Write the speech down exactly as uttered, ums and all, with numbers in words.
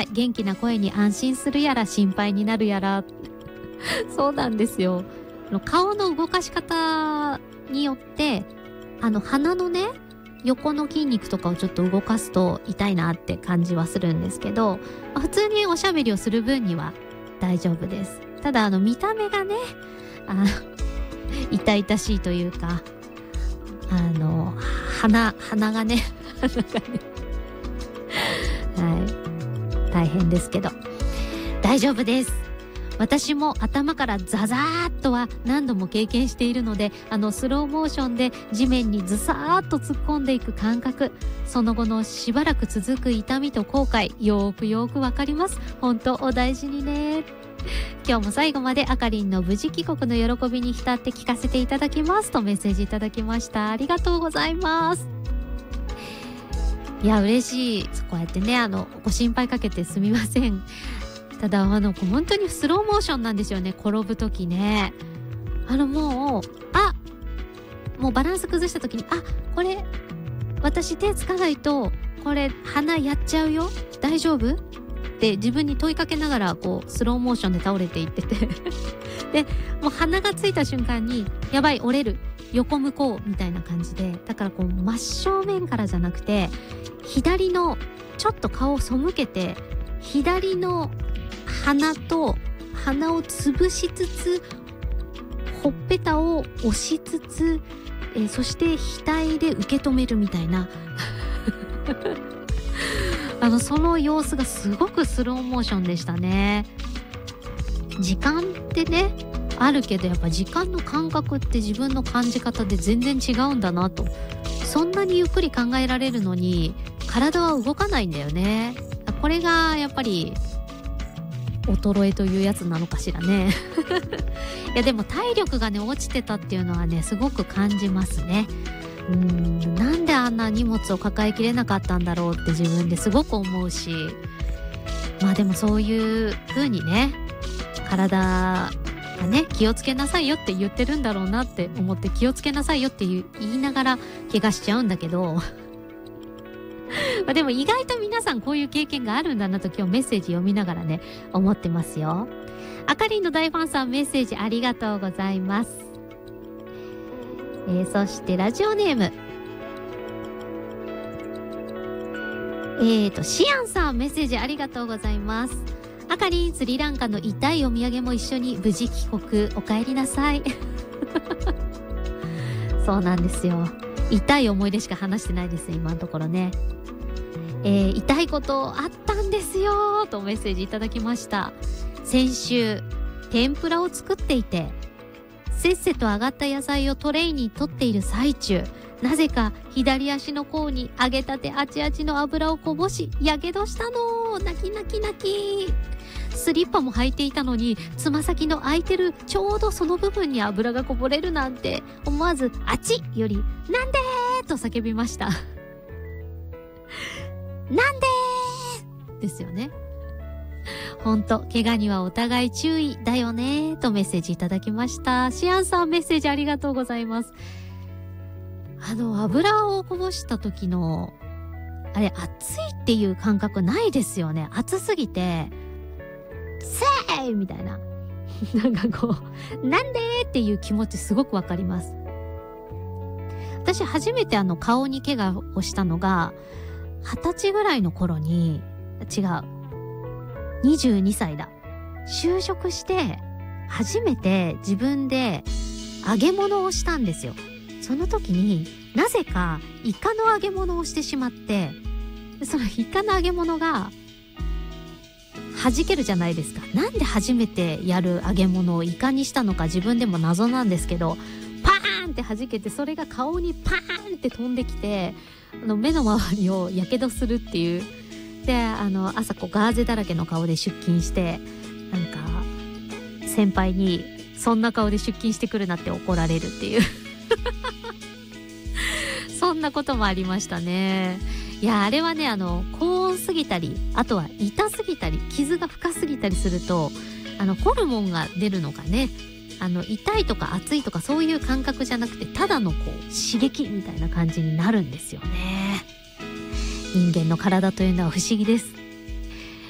で元気な声に安心するやら心配になるやらそうなんですよ。顔の動かし方によってあの鼻のね横の筋肉とかをちょっと動かすと痛いなって感じはするんですけど、普通におしゃべりをする分には大丈夫です。ただあの見た目がねあ痛々しいというか、あの鼻鼻がね鼻がねはい大変ですけど大丈夫です。私も頭からザザーッとは何度も経験しているので、あのスローモーションで地面にズサーッと突っ込んでいく感覚、その後のしばらく続く痛みと後悔、よーくよーくわかります。本当お大事にね。今日も最後まであかりんの無事帰国の喜びに浸って聞かせていただきますとメッセージいただきました。ありがとうございます。いや嬉しい。こうやってねあのご心配かけてすみません。ただあの本当にスローモーションなんですよね。転ぶときね、あのもうあもうバランス崩したときに、あこれ私手つかないとこれ鼻やっちゃうよ大丈夫って自分に問いかけながらこうスローモーションで倒れていっててでもう鼻がついた瞬間にやばい折れる横向こうみたいな感じで、だからこう真正面からじゃなくて左のちょっと顔を背けて左の鼻と鼻を潰しつつほっぺたを押しつつ、えー、そして額で受け止めるみたいなあのその様子がすごくスローモーションでしたね。時間ってねあるけどやっぱ時間の感覚って自分の感じ方で全然違うんだなと。そんなにゆっくり考えられるのに体は動かないんだよね。これがやっぱり衰えというやつなのかしらねいやでも体力がね落ちてたっていうのはねすごく感じますね。うーんなんであんな荷物を抱えきれなかったんだろうって自分ですごく思うし、まあでもそういう風にね体がね気をつけなさいよって言ってるんだろうなって思って気をつけなさいよって言いながら怪我しちゃうんだけどまあでも意外と皆さんこういう経験があるんだなと今日メッセージ読みながらね思ってますよ。あかりんの大ファンさんメッセージありがとうございます。えー、そしてラジオネームえーとシアンさんメッセージありがとうございます。あかりんスリランカの痛いお土産も一緒に無事帰国お帰りなさいそうなんですよ。痛い思い出しか話してないです今のところね。えー、痛いことあったんですよとメッセージいただきました。先週天ぷらを作っていてせっせと揚がった野菜をトレイに取っている最中、なぜか左足の甲に揚げたてあちあちの油をこぼしやけどしたの。泣き泣き泣き。スリッパも履いていたのにつま先の空いてるちょうどその部分に油がこぼれるなんて、思わずあちよりなんでーと叫びましたなんでーですよね。ほんと怪我にはお互い注意だよねとメッセージいただきました。シアンさんメッセージありがとうございます。あの油をこぼした時のあれ熱いっていう感覚ないですよね。熱すぎてせーいみたいななんかこうなんでーっていう気持ちすごくわかります。私初めてあの顔に怪我をしたのが二十歳ぐらいの頃に、違うにじゅうにさいだ、就職して初めて自分で揚げ物をしたんですよ。その時になぜかイカの揚げ物をしてしまって、そのイカの揚げ物が弾けるじゃないですか。なんで初めてやる揚げ物をイカにしたのか自分でも謎なんですけど、パーンって弾けてそれが顔にパーンって飛んできて、あの目の周りをやけどするっていう。であの朝こうガーゼだらけの顔で出勤して、なんか先輩にそんな顔で出勤してくるなって怒られるっていうそんなこともありましたね。いやあれはね、あの高温すぎたり、あとは痛すぎたり傷が深すぎたりすると、あのホルモンが出るのがね、あの痛いとか熱いとかそういう感覚じゃなくて、ただのこう刺激みたいな感じになるんですよね。人間の体というのは不思議です。